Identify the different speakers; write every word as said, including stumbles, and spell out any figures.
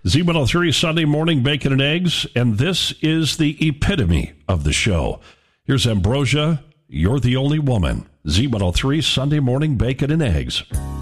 Speaker 1: Z one oh three Sunday Morning Bacon and Eggs, and this is the epitome of the show. Here's Ambrosia, You're the Only Woman. Z one oh three Sunday Morning Bacon and Eggs.